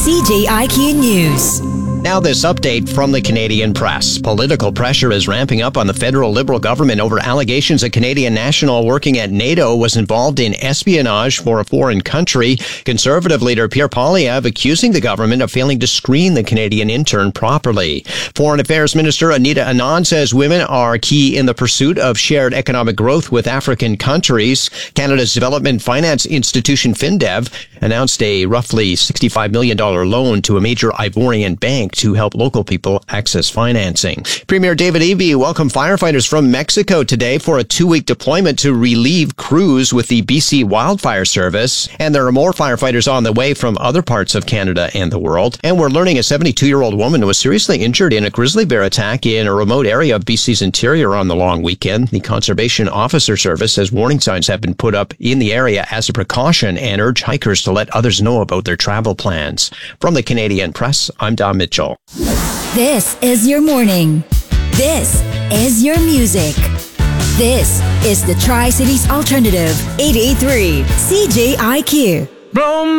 CJIQ News. Now this update from the Canadian press. Political pressure is ramping up on the federal Liberal government over allegations a Canadian national working at NATO was involved in espionage for a foreign country. Conservative leader Pierre Poilievre accusing the government of failing to screen the Canadian intern properly. Foreign Affairs Minister Anita Anand says women are key in the pursuit of shared economic growth with African countries. Canada's Development Finance Institution, FinDev, announced a roughly $65 million loan to a major Ivorian bank to help local people access financing. Premier David Eby welcomed firefighters from Mexico today for a 2-week deployment to relieve crews with the BC Wildfire Service. And there are more firefighters on the way from other parts of Canada and the world. And we're learning a 72-year-old woman was seriously injured in a grizzly bear attack in a remote area of BC's interior on the long weekend. The Conservation Officer Service says warning signs have been put up in the area as a precaution and urge hikers to let others know about their travel plans. From the Canadian Press, I'm Don Mitchell. This is your morning. This is your music. This is the Tri-Cities Alternative 883 CJIQ. Blow